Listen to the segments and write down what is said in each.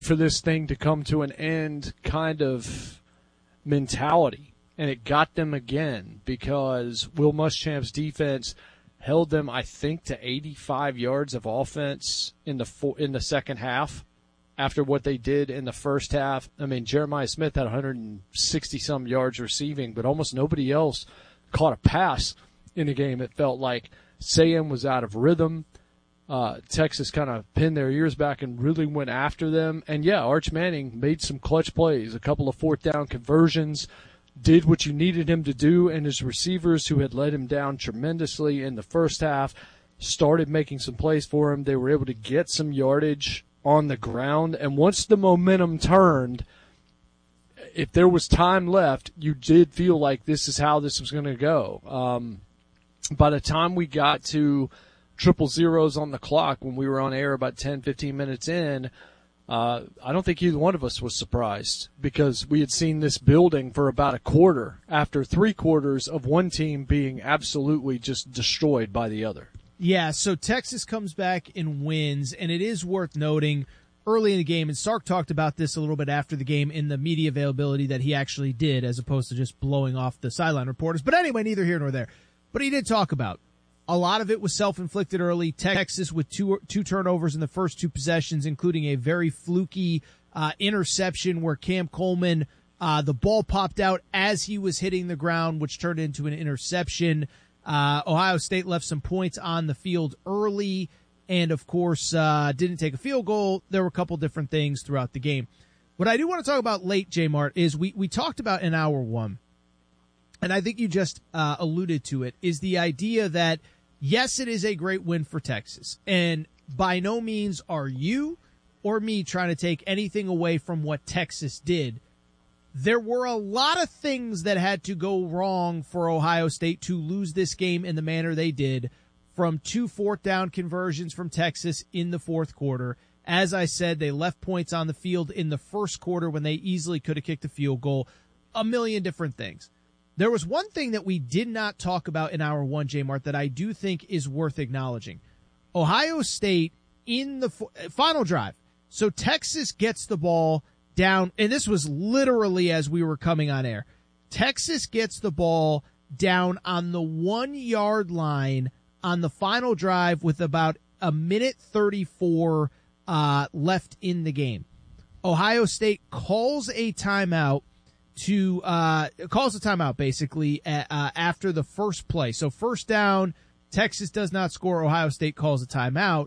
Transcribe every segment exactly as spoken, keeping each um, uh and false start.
for this thing to come to an end kind of mentality, and it got them again because Will Muschamp's defense held them, I think, to eighty-five yards of offense in the fo- in the second half after what they did in the first half. I mean, Jeremiah Smith had one hundred sixty-some yards receiving, but almost nobody else caught a pass in the game. It felt like Sam was out of rhythm. Uh, Texas kind of pinned their ears back and really went after them. And, yeah, Arch Manning made some clutch plays, a couple of fourth down conversions, did what you needed him to do, and his receivers, who had let him down tremendously in the first half, started making some plays for him. They were able to get some yardage on the ground. And once the momentum turned, if there was time left, you did feel like this is how this was going to go. Um, by the time we got to triple zeros on the clock when we were on air about ten, fifteen minutes in, uh, I don't think either one of us was surprised because we had seen this building for about a quarter after three quarters of one team being absolutely just destroyed by the other. Yeah, so Texas comes back and wins, and it is worth noting early in the game, and Sark talked about this a little bit after the game in the media availability that he actually did as opposed to just blowing off the sideline reporters. But anyway, neither here nor there. But he did talk about a lot of it was self-inflicted early. Texas with two two turnovers in the first two possessions, including a very fluky uh, interception where Cam Coleman, uh, the ball popped out as he was hitting the ground, which turned into an interception. Uh, Ohio State left some points on the field early and, of course, uh, didn't take a field goal. There were a couple different things throughout the game. What I do want to talk about late, J-Mart, is we, we talked about in hour one, and I think you just uh, alluded to it, is the idea that, yes, it is a great win for Texas. And by no means are you or me trying to take anything away from what Texas did. There were a lot of things that had to go wrong for Ohio State to lose this game in the manner they did, from two fourth down conversions from Texas in the fourth quarter. As I said, they left points on the field in the first quarter when they easily could have kicked a field goal. A million different things. There was one thing that we did not talk about in hour one, J-Mart, that I do think is worth acknowledging. Ohio State in the f- final drive. So Texas gets the ball down, and this was literally as we were coming on air. Texas gets the ball down on the one-yard line on the final drive with about a minute thirty-four uh, left in the game. Ohio State calls a timeout to uh calls a timeout basically uh, after the first play. So first down, Texas does not score, Ohio State calls a timeout,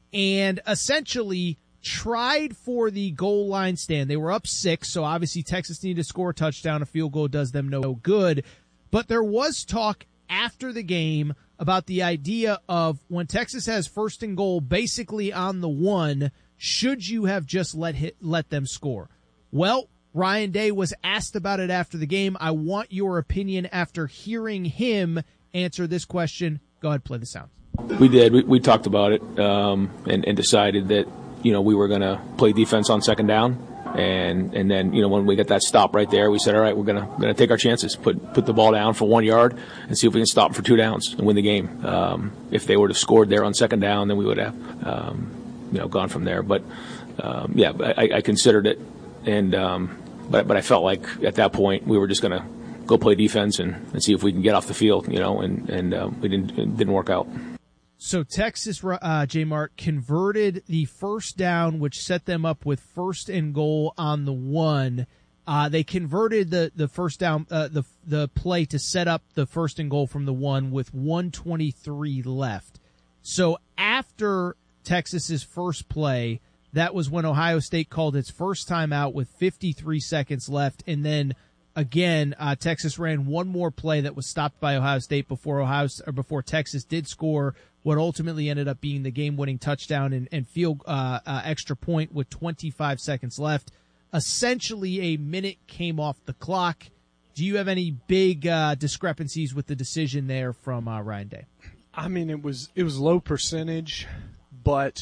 and essentially tried for the goal line stand. They were up six, so obviously Texas needed to score a touchdown. A field goal does them no good. But there was talk after the game about the idea of when Texas has first and goal basically on the one, should you have just let hit, let them score? Well, Ryan Day was asked about it after the game. I want your opinion after hearing him answer this question. Go ahead, play the sound. We did. We, we talked about it um, and, and decided that, you know, we were going to play defense on second down. And and then, you know, when we got that stop right there, we said, all right, we're going to going to take our chances, put put the ball down for one yard and see if we can stop for two downs and win the game. Um, if they would have scored there on second down, then we would have, um, you know, gone from there. But, um, yeah, I, I considered it. And um, but but I felt like at that point we were just going to go play defense and, and see if we can get off the field, you know, and, and uh, we didn't it didn't work out. So Texas, uh, J-Mart, converted the first down, which set them up with first and goal on the one. Uh, they converted the, the first down, uh, the the play to set up the first and goal from the one with one twenty-three left. So after Texas's first play, that was when Ohio State called its first timeout with fifty-three seconds left, and then again, uh, Texas ran one more play that was stopped by Ohio State before Ohio or before Texas did score what ultimately ended up being the game-winning touchdown and, and field uh, uh, extra point with twenty-five seconds left. Essentially, a minute came off the clock. Do you have any big uh, discrepancies with the decision there from uh, Ryan Day? I mean, it was it was low percentage, but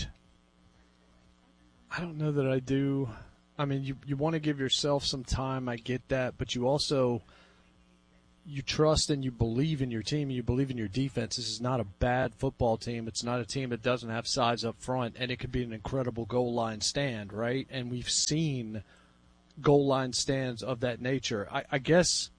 I don't know that I do. I mean, you, you want to give yourself some time. I get that, but you also you trust and you believe in your team, and you believe in your defense. This is not a bad football team. It's not a team that doesn't have size up front, and it could be an incredible goal line stand, right? And we've seen goal line stands of that nature. I, I guess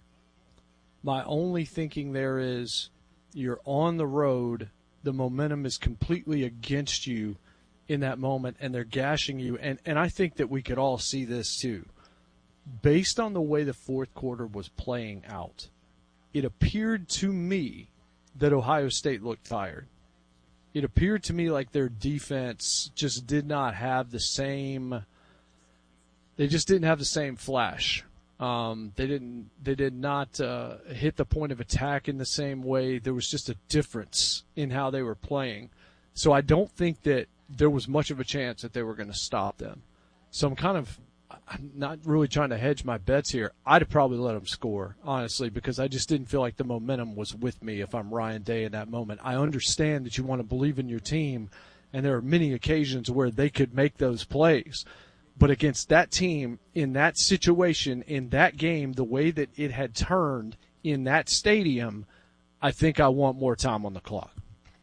my only thinking there is you're on the road, the momentum is completely against you in that moment, and they're gashing you. And, and I think that we could all see this too. Based on the way the fourth quarter was playing out, it appeared to me that Ohio State looked tired. It appeared to me like their defense just did not have the same – they just didn't have the same flash. Um, they didn't. They did not uh, hit the point of attack in the same way. There was just a difference in how they were playing. So I don't think that there was much of a chance that they were going to stop them. So I'm kind of I'm not really trying to hedge my bets here. I'd probably let them score, honestly, because I just didn't feel like the momentum was with me if I'm Ryan Day in that moment. I understand that you want to believe in your team, and there are many occasions where they could make those plays. But against that team, in that situation, in that game, the way that it had turned in that stadium, I think I want more time on the clock.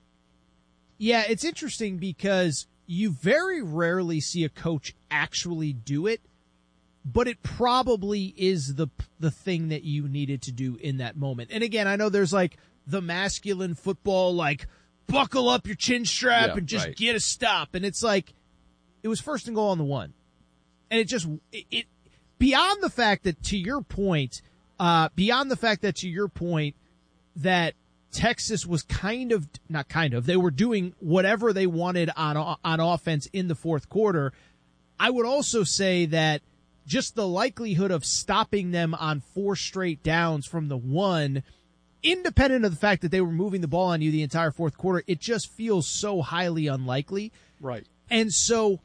Yeah, it's interesting because you very rarely see a coach actually do it, but it probably is the the thing that you needed to do in that moment. And again, I know there's like the masculine football, like buckle up your chin strap yeah, and just right. get a stop. And it's like, it was first and goal on the one. And it just, it, it beyond the fact that, to your point, uh, beyond the fact that, to your point, that Texas was kind of, not kind of, they were doing whatever they wanted on on offense in the fourth quarter. I would also say that just the likelihood of stopping them on four straight downs from the one, independent of the fact that they were moving the ball on you the entire fourth quarter, it just feels so highly unlikely. Right. And so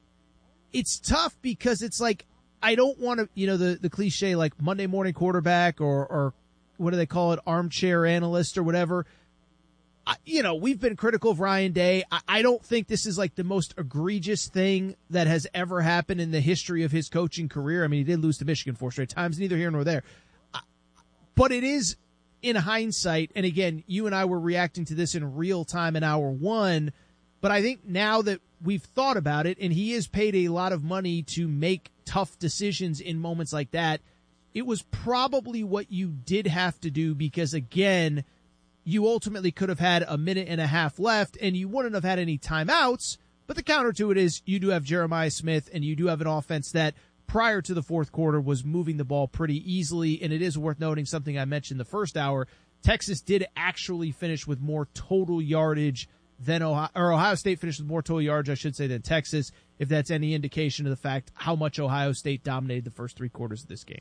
it's tough because it's like, I don't want to, you know, the, the cliche like Monday morning quarterback or, or what do they call it, armchair analyst or whatever. I, you know, we've been critical of Ryan Day. I, I don't think this is like the most egregious thing that has ever happened in the history of his coaching career. I mean, he did lose to Michigan four straight times, neither here nor there. I, but it is, in hindsight, and again, you and I were reacting to this in real time in hour one, but I think now that we've thought about it, and he is paid a lot of money to make tough decisions in moments like that, it was probably what you did have to do because, again, you ultimately could have had a minute and a half left, and you wouldn't have had any timeouts, but the counter to it is you do have Jeremiah Smith, and you do have an offense that, prior to the fourth quarter, was moving the ball pretty easily, and it is worth noting something I mentioned the first hour. Texas did actually finish with more total yardage than Ohio, or Ohio State finished with more total yards, I should say, than Texas, if that's any indication of the fact how much Ohio State dominated the first three quarters of this game.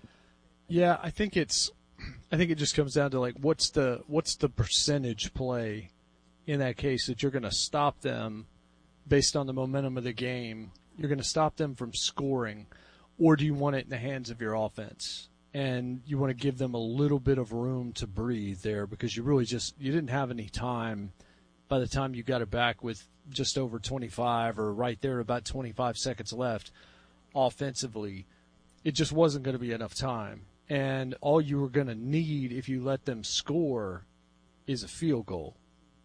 Yeah, I think it's, I think it just comes down to like what's the what's the percentage play in that case that you're going to stop them based on the momentum of the game. You're going to stop them from scoring, or do you want it in the hands of your offense? And you want to give them a little bit of room to breathe there because you really just you didn't have any time by the time you got it back with just over twenty-five or right there about twenty-five seconds left offensively. It just wasn't going to be enough time. And all you were going to need if you let them score is a field goal.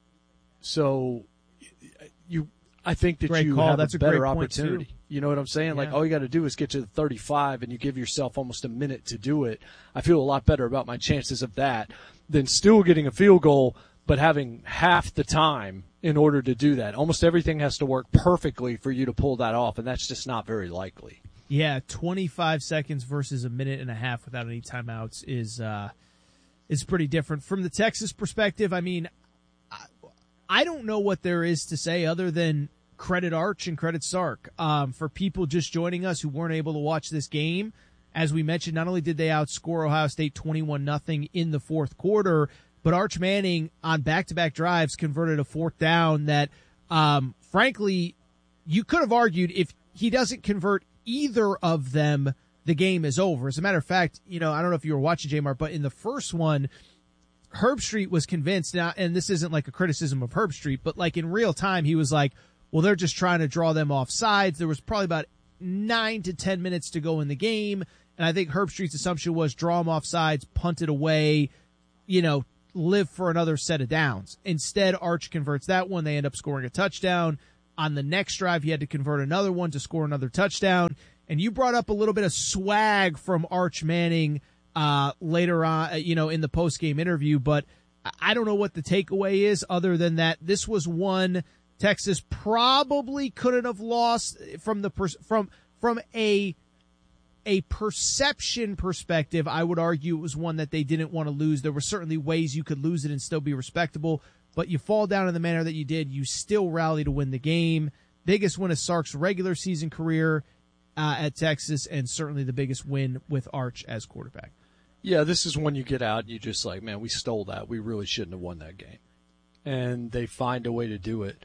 So you, I think that Great you call. have That's a a better great point, opportunity. too. You know what I'm saying? Yeah. Like all you got to do is get to the thirty-five and you give yourself almost a minute to do it. I feel a lot better about my chances of that than still getting a field goal but having half the time in order to do that. Almost everything has to work perfectly for you to pull that off, and that's just not very likely. Yeah, twenty-five seconds versus a minute and a half without any timeouts is uh, is pretty different. From the Texas perspective, I mean, I, I don't know what there is to say other than credit Arch and credit Sark. Um, for people just joining us who weren't able to watch this game, as we mentioned, not only did they outscore Ohio State twenty-one nothing in the fourth quarter, but Arch Manning on back-to-back drives converted a fourth down that, um, frankly, you could have argued if he doesn't convert either of them, the game is over. As a matter of fact, you know, I don't know if you were watching, J-Mart, but in the first one, Herbstreit was convinced, now, and this isn't like a criticism of Herbstreit, but like in real time, he was like, well, they're just trying to draw them off sides. There was probably about nine to ten minutes to go in the game, And I think Herb Street's assumption was draw him off sides, punt it away, you know, live for another set of downs. Instead, Arch converts that one. They end up scoring a touchdown. On the next drive, he had to convert another one to score another touchdown. And you brought up a little bit of swag from Arch Manning uh, later on, you know, in the post-game interview. But I don't know what the takeaway is other than that this was one Texas probably couldn't have lost from the pers- from from a a perception perspective. I would argue it was one that they didn't want to lose. There were certainly ways you could lose it and still be respectable, but you fall down in the manner that you did. You still rally to win the game. Biggest win of Sark's regular season career uh, at Texas, and certainly the biggest win with Arch as quarterback. Yeah, this is when you get out and you're just like, man, we stole that. We really shouldn't have won that game. And they find a way to do it.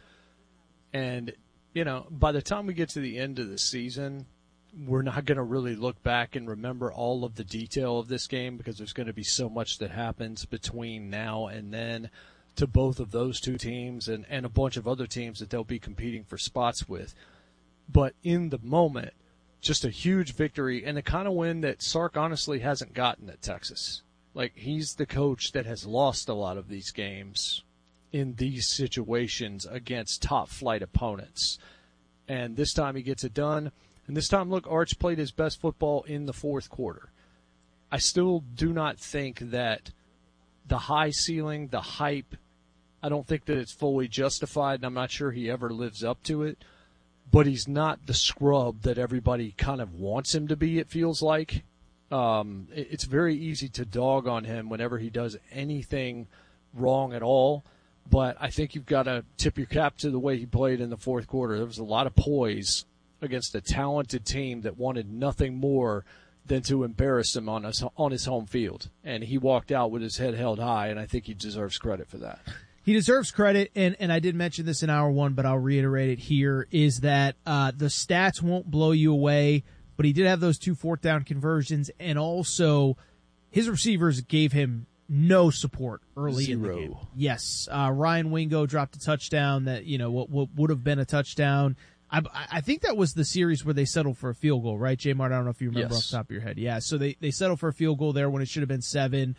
And, you know, by the time we get to the end of the season, we're not going to really look back and remember all of the detail of this game because there's going to be so much that happens between now and then to both of those two teams and, and a bunch of other teams that they'll be competing for spots with. But in the moment, just a huge victory and the kind of win that Sark honestly hasn't gotten at Texas. Like, he's the coach that has lost a lot of these games in these situations against top-flight opponents. And this time he gets it done. And this time, look, Arch played his best football in the fourth quarter. I still do not think that the high ceiling, the hype, I don't think that it's fully justified, and I'm not sure he ever lives up to it. But he's not the scrub that everybody kind of wants him to be, it feels like. Um, it's very easy to dog on him whenever he does anything wrong at all. But I think you've got to tip your cap to the way he played in the fourth quarter. There was a lot of poise against a talented team that wanted nothing more than to embarrass him on his, on his home field. And he walked out with his head held high, and I think he deserves credit for that. He deserves credit, and, and I did mention this in hour one, but I'll reiterate it here, is that uh, the stats won't blow you away, but he did have those two fourth down conversions, and also his receivers gave him no support early Zero. in the game. Yes, uh, Ryan Wingo dropped a touchdown that, you know, what, what would have been a touchdown. I, I think that was the series where they settled for a field goal, right, J Mart? I don't know if you remember yes. off the top of your head. Yeah, so they, they settled for a field goal there when it should have been seven.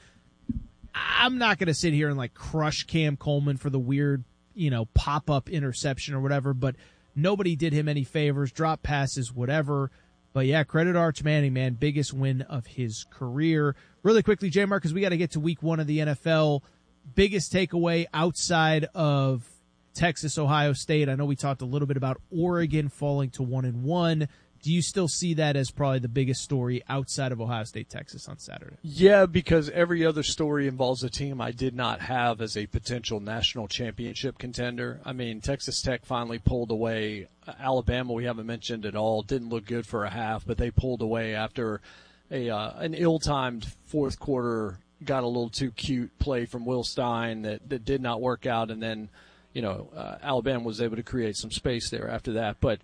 I'm not going to sit here and like crush Cam Coleman for the weird, you know, pop-up interception or whatever, but nobody did him any favors, drop passes, whatever. But yeah, credit Arch Manning, man, biggest win of his career. Really quickly, J Mark, because we got to get to week one of the N F L. Biggest takeaway outside of Texas, Ohio State. I know we talked a little bit about Oregon falling to one and one. Do you still see that as probably the biggest story outside of Ohio State, Texas on Saturday? Yeah, because every other story involves a team I did not have as a potential national championship contender. I mean, Texas Tech finally pulled away. Alabama, we haven't mentioned at all, didn't look good for a half, but they pulled away after a uh, an ill-timed fourth quarter, got a little too cute play from Will Stein that, that did not work out, and then, you know, uh, Alabama was able to create some space there after that. But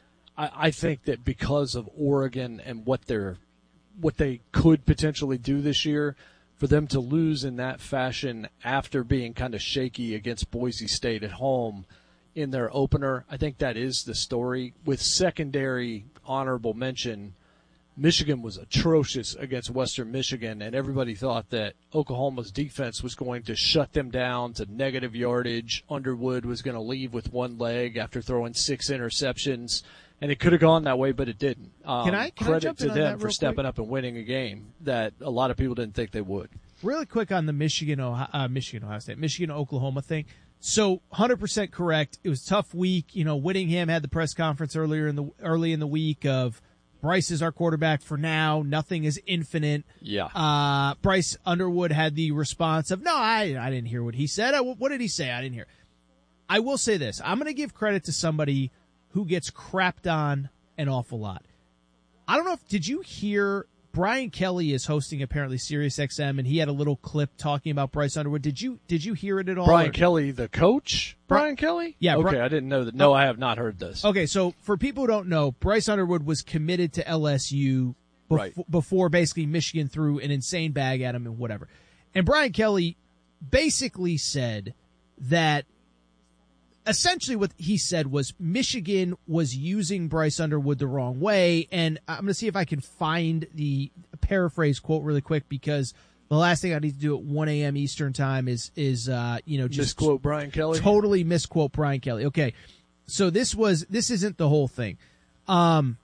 I think that because of Oregon and what they're, what they could potentially do this year, for them to lose in that fashion after being kind of shaky against Boise State at home in their opener, I think that is the story. With secondary honorable mention, Michigan was atrocious against Western Michigan, and everybody thought that Oklahoma's defense was going to shut them down to negative yardage. Underwood was going to leave with one leg after throwing six interceptions. And it could have gone that way, but it didn't. Um, can I can credit I jump to in them on for that stepping quick? up and winning a game that a lot of people didn't think they would. Really quick on the Michigan, uh, Michigan, Ohio State, Michigan, Oklahoma thing. So, one hundred percent correct. It was a tough week. You know, Whittingham had the press conference earlier in the early in the week of Bryce is our quarterback for now. Nothing is infinite. Yeah. Uh, Bryce Underwood had the response of, no, I I didn't hear what he said. I, what did he say? I didn't hear. I will say this. I'm going to give credit to somebody who gets crapped on an awful lot. I don't know if, did you hear, Brian Kelly is hosting apparently Sirius X M, and he had a little clip talking about Bryce Underwood. Did you did you hear it at all? Brian or? Kelly, the coach? Brian Kelly? Yeah. Okay, Bri- I didn't know that. No, I have not heard this. Okay, so for people who don't know, Bryce Underwood was committed to L S U bef- Right. before basically Michigan threw an insane bag at him and whatever. And Brian Kelly basically said that essentially what he said was Michigan was using Bryce Underwood the wrong way. And I'm going to see if I can find the paraphrase quote really quick, because the last thing I need to do at one a.m. Eastern time is, is, uh, you know, just misquote Brian Kelly. Totally misquote Brian Kelly. Okay. So this was, this isn't the whole thing. Um,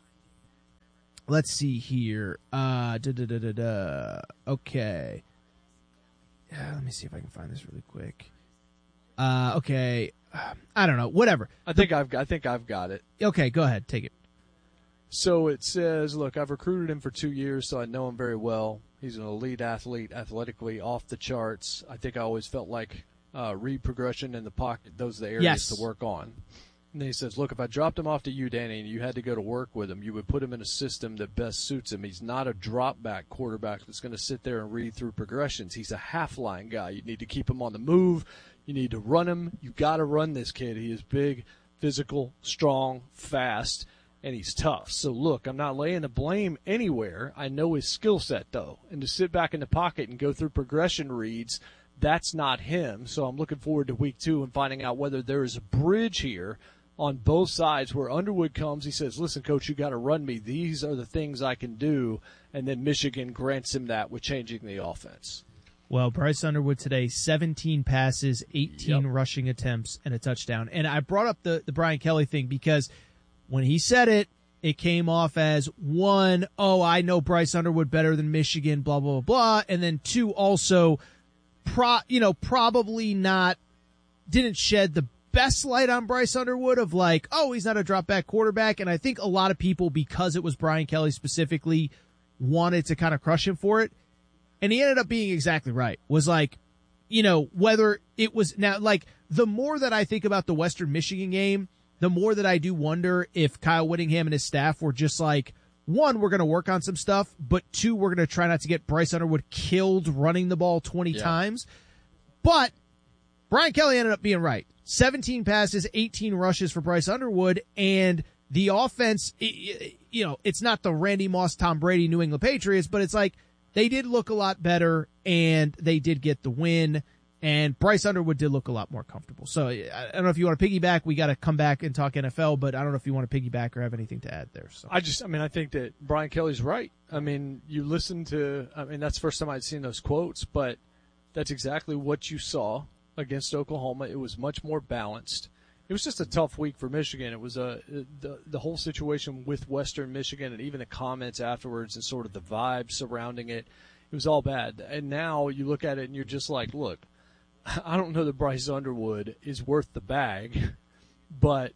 let's see here. Uh, da, da, da, da, da. Okay. Yeah, let me see if I can find this really quick. Uh, okay. I don't know. Whatever. I think I've got, I think I've got it. Okay, go ahead. Take it. So it says, look, I've recruited him for two years, so I know him very well. He's an elite athlete, athletically off the charts. I think I always felt like uh, read progression in the pocket, those are the areas yes. to work on. And then he says, look, if I dropped him off to you, Danny, and you had to go to work with him, you would put him in a system that best suits him. He's not a drop-back quarterback that's going to sit there and read through progressions. He's a half-line guy. You need to keep him on the move. You need to run him. You got to run this kid. He is big, physical, strong, fast, and he's tough. So, look, I'm not laying the blame anywhere. I know his skill set, though. And to sit back in the pocket and go through progression reads, that's not him. So I'm looking forward to week two and finding out whether there is a bridge here on both sides where Underwood comes. He says, listen, coach, you got to run me. These are the things I can do. And then Michigan grants him that with changing the offense. Well, Bryce Underwood today, seventeen passes, eighteen yep. rushing attempts, and a touchdown. And I brought up the, the Brian Kelly thing because when he said it, it came off as, one, oh, I know Bryce Underwood better than Michigan, blah, blah, blah, blah. And then two, also, pro, you know, probably not, didn't shed the best light on Bryce Underwood of like, oh, he's not a drop back quarterback. And I think a lot of people, because it was Brian Kelly specifically, wanted to kind of crush him for it. And he ended up being exactly right. Was like, you know, whether it was now, like, the more that I think about the Western Michigan game, the more that I do wonder if Kyle Whittingham and his staff were just like, one, we're going to work on some stuff, but two, we're going to try not to get Bryce Underwood killed running the ball twenty yeah. times. But Brian Kelly ended up being right. seventeen passes, eighteen rushes for Bryce Underwood, and the offense, you know, it's not the Randy Moss, Tom Brady, New England Patriots, but it's like they did look a lot better, and they did get the win, and Bryce Underwood did look a lot more comfortable. So I don't know if you want to piggyback. We got to come back and talk N F L, but I don't know if you want to piggyback or have anything to add there. So I just, I mean, I think that Brian Kelly's right. I mean, you listen to, I mean, that's the first time I'd seen those quotes, but that's exactly what you saw against Oklahoma. It was much more balanced. It was just a tough week for Michigan. It was a the the whole situation with Western Michigan and even the comments afterwards and sort of the vibe surrounding it. It was all bad. And now you look at it and you're just like, look, I don't know that Bryce Underwood is worth the bag, but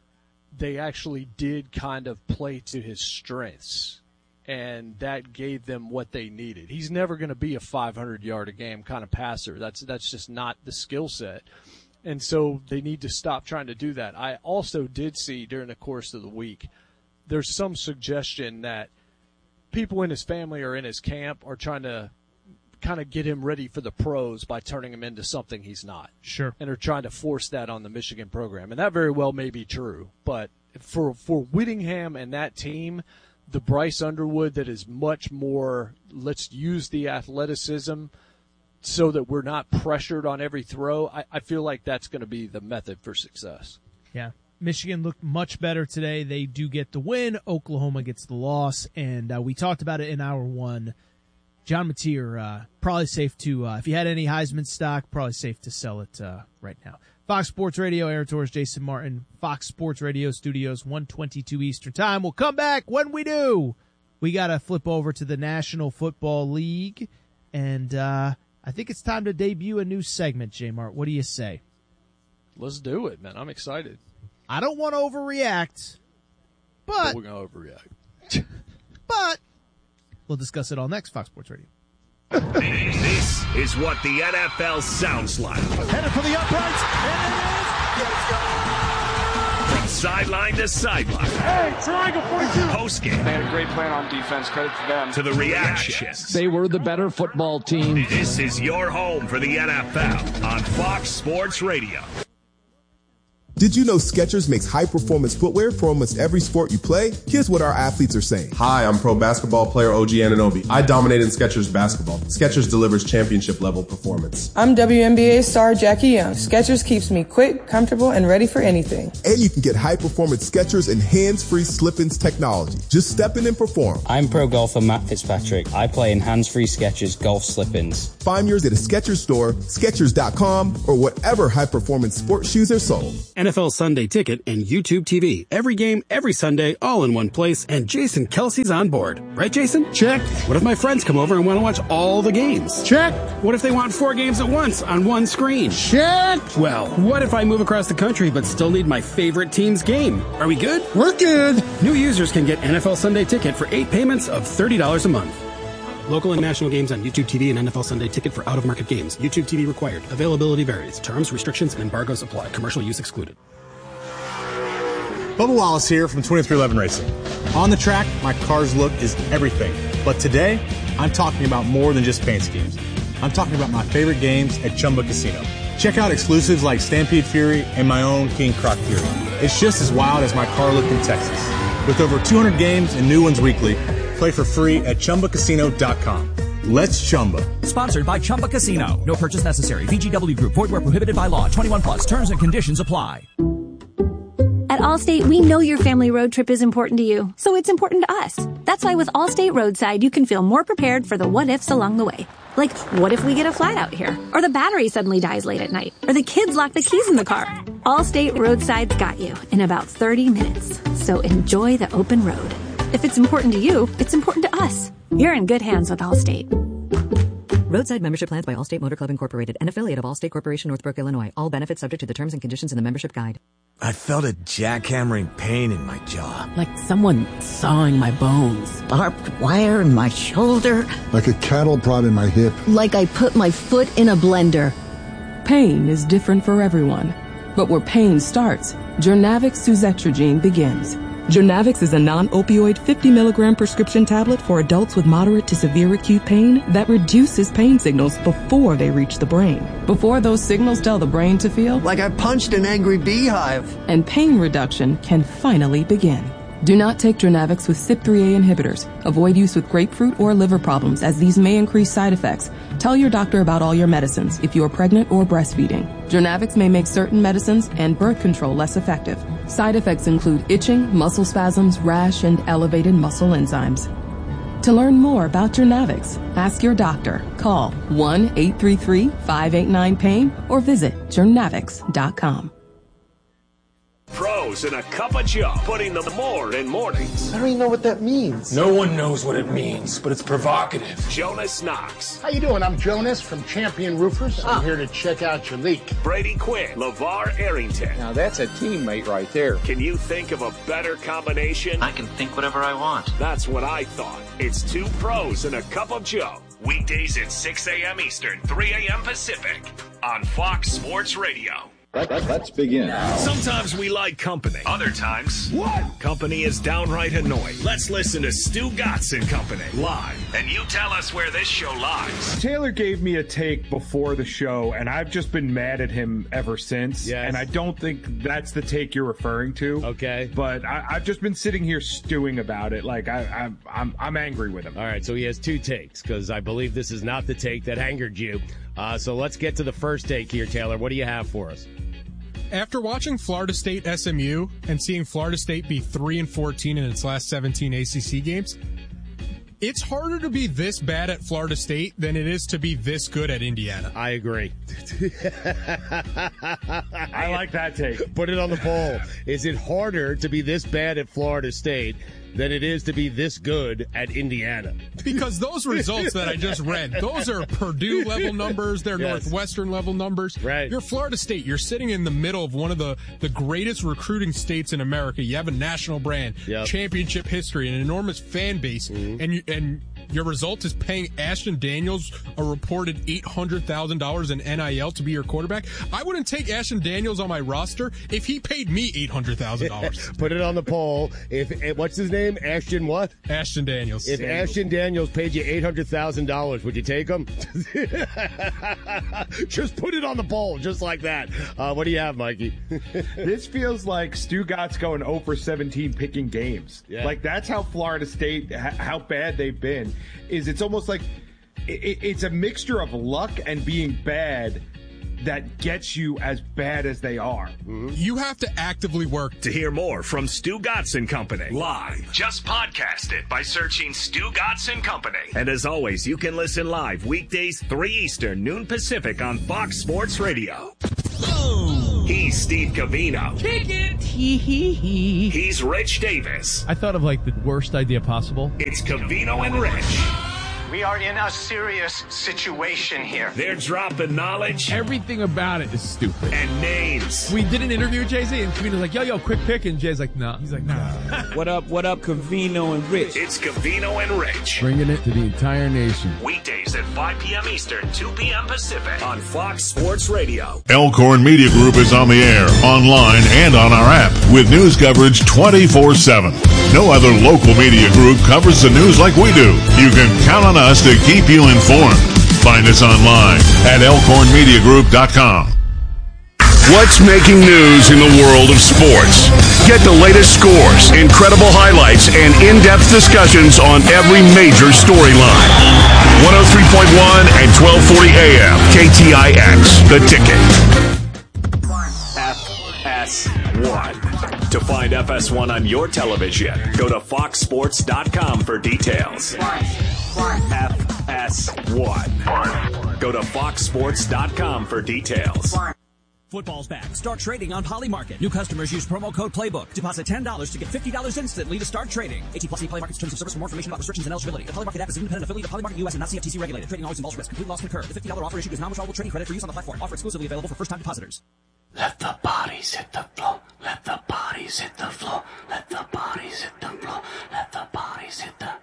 they actually did kind of play to his strengths, and that gave them what they needed. He's never going to be a five hundred yard a game kind of passer. That's that's just not the skill set. And so they need to stop trying to do that. I also did see during the course of the week, there's some suggestion that people in his family or in his camp are trying to kind of get him ready for the pros by turning him into something he's not. Sure. And are trying to force that on the Michigan program. And that very well may be true. But for for Whittingham and that team, the Bryce Underwood that is much more, let's use the athleticism so that we're not pressured on every throw, I, I feel like that's going to be the method for success. Yeah. Michigan looked much better today. They do get the win. Oklahoma gets the loss. And uh, we talked about it in hour one. John Mateer, uh, probably safe to, uh, if you had any Heisman stock, probably safe to sell it uh, right now. Fox Sports Radio, Aaron Torres, Jason Martin, Fox Sports Radio Studios, one twenty-two Eastern Time. We'll come back. When we do, we got to flip over to the National Football League. And uh, I think it's time to debut a new segment, J-Mart. What do you say? Let's do it, man. I'm excited. I don't want to overreact, but, but we're going to overreact. But we'll discuss it all next, Fox Sports Radio. This is what the N F L sounds like. Headed for the uprights, and it is. Let's go! From sideline to sideline. Hey, triangle forty-two. Post game. They had a great plan on defense. Credit to them. To the reactions. They were the better football team. This is your home for the N F L on Fox Sports Radio. Did you know Skechers makes high-performance footwear for almost every sport you play? Here's what our athletes are saying. Hi, I'm pro basketball player O G Anunoby. I dominate in Skechers basketball. Skechers delivers championship-level performance. I'm W N B A star Jackie Young. Skechers keeps me quick, comfortable, and ready for anything. And you can get high-performance Skechers and hands-free slip-ins technology. Just step in and perform. I'm pro golfer Matt Fitzpatrick. I play in hands-free Skechers golf slip-ins. Find yours at a Skechers store, Skechers dot com, or whatever high-performance sports shoes are sold. N F L Sunday Ticket and YouTube T V. Every game, every Sunday, all in one place, and Jason Kelsey's on board. Right, Jason? Check. What if my friends come over and want to watch all the games? Check. What if they want four games at once on one screen? Check. Well, what if I move across the country but still need my favorite team's game? Are we good? We're good. New users can get N F L Sunday Ticket for eight payments of thirty dollars a month. Local and national games on YouTube T V and N F L Sunday Ticket for out-of-market games. YouTube T V required. Availability varies. Terms, restrictions, and embargoes apply. Commercial use excluded. Bubba Wallace here from twenty-three eleven Racing. On the track, my car's look is everything. But today, I'm talking about more than just paint schemes. I'm talking about my favorite games at Chumba Casino. Check out exclusives like Stampede Fury and my own King Croc Fury. It's just as wild as my car look in Texas. With over two hundred games and new ones weekly, play for free at Chumba Casino dot com. Let's Chumba. Sponsored by Chumba Casino. No purchase necessary. V G W Group. Void where prohibited by law. twenty-one plus. Terms and conditions apply. At Allstate, we know your family road trip is important to you, so it's important to us. That's why with Allstate Roadside, you can feel more prepared for the what-ifs along the way. Like, what if we get a flat out here? Or the battery suddenly dies late at night? Or the kids lock the keys in the car? Allstate Roadside's got you in about thirty minutes. So enjoy the open road. If it's important to you, it's important to us. You're in good hands with Allstate. Roadside membership plans by Allstate Motor Club Incorporated, an affiliate of Allstate Corporation, Northbrook, Illinois. All benefits subject to the terms and conditions in the membership guide. I felt a jackhammering pain in my jaw. Like someone sawing my bones. Barbed wire in my shoulder. Like a cattle prod in my hip. Like I put my foot in a blender. Pain is different for everyone. But where pain starts, Journavx Suzetrigine begins. Journavx is a non-opioid fifty milligram prescription tablet for adults with moderate to severe acute pain that reduces pain signals before they reach the brain. Before those signals tell the brain to feel like I punched an angry beehive. And pain reduction can finally begin. Do not take Journavx with C Y P three A inhibitors. Avoid use with grapefruit or liver problems, as these may increase side effects. Tell your doctor about all your medicines if you are pregnant or breastfeeding. Journavx may make certain medicines and birth control less effective. Side effects include itching, muscle spasms, rash, and elevated muscle enzymes. To learn more about Journavx, ask your doctor. Call one eight three three, five eight nine, pain or visit journavx dot com. Pros and a Cup of Joe, putting the more in mornings. I don't even know what that means. No one knows what it means, but it's provocative. Jonas Knox. How you doing? I'm Jonas from Champion Roofers. I'm oh. here to check out your leak. Brady Quinn. LeVar Arrington. Now that's a teammate right there. Can you think of a better combination? I can think whatever I want. That's what I thought. It's two pros and a Cup of Joe. Weekdays at six a.m. Eastern, three a.m. Pacific on Fox Sports Radio. Let's begin. Sometimes we like company. Other times, what? Company is downright annoying. Let's listen to Stu Gatz and Company live. And you tell us where this show lies. Taylor gave me a take before the show, and I've just been mad at him ever since. Yes. And I don't think that's the take you're referring to. Okay. But I, I've just been sitting here stewing about it. Like, I, I'm, I'm, I'm angry with him. All right, so he has two takes, because I believe this is not the take that angered you. Uh, so let's get to the first take here, Taylor. What do you have for us? After watching Florida State S M U and seeing Florida State be three and fourteen in its last seventeen A C C games, it's harder to be this bad at Florida State than it is to be this good at Indiana. I agree. I like that take. Put it on the poll. Is it harder to be this bad at Florida State than it is to be this good at Indiana? Because those results that I just read, those are Purdue level numbers, they're yes. Northwestern level numbers. Right. You're Florida State, you're sitting in the middle of one of the, the greatest recruiting states in America. You have a national brand, yep. championship history, an enormous fan base, mm-hmm. and you, and Your result is paying Ashton Daniels a reported eight hundred thousand dollars in N I L to be your quarterback. I wouldn't take Ashton Daniels on my roster if he paid me eight hundred thousand dollars. Put it on the poll. If what's his name? Ashton what? Ashton Daniels. If Daniels. Ashton Daniels paid you eight hundred thousand dollars, would you take him? Just put it on the poll, just like that. Uh, what do you have, Mikey? This feels like Stu Gott's going oh for seventeen picking games. Yeah. Like, that's how Florida State, how bad they've been. Is it's almost like it, it's a mixture of luck and being bad that gets you as bad as they are. Mm-hmm. You have to actively work. To hear more from Stu Gotts and Company live, just podcast it by searching Stu Gotts and Company. And as always, you can listen live weekdays three Eastern, noon Pacific on Fox Sports Radio. Oh. He's Steve Covino. Kick it. Hee hee hee. He's Rich Davis. I thought of like the worst idea possible. It's Covino and Rich. We are in a serious situation here. They're dropping knowledge. Everything about it is stupid. And names. We did an interview with Jay-Z, and Covino's like, yo, yo, quick pick. And Jay's like, nah. He's like, nah. What up, what up, Covino and Rich? It's Covino and Rich. Bringing it to the entire nation. Weekdays at five p.m. Eastern, two p.m. Pacific on Fox Sports Radio. Elkhorn Media Group is on the air, online, and on our app with news coverage twenty-four seven. No other local media group covers the news like we do. You can count on us to keep you informed. Find us online at elkhorn media group dot com. What's making news in the world of sports? Get the latest scores, incredible highlights, and in-depth discussions on every major storyline. one oh three point one and twelve forty A M, K T I X, The Ticket. F S one. To find F S one on your television, go to fox sports dot com for details. F S one. Go to fox sports dot com for details. Football's back. Start trading on Polymarket. New customers use promo code PLAYBOOK. Deposit ten dollars to get fifty dollars instantly to start trading. eighteen plus Polymarket's terms of service. For more information about restrictions and eligibility. The Polymarket app is an independent affiliate of Polymarket U S and not C F T C regulated. Trading always involves risk. Complete loss concurred. The fifty dollars offer issued is non-withdrawable trading credit for use on the platform. Offer exclusively available for first-time depositors. Let the bodies hit the floor. Let the bodies hit the floor. Let the bodies hit the floor. Let the bodies hit the...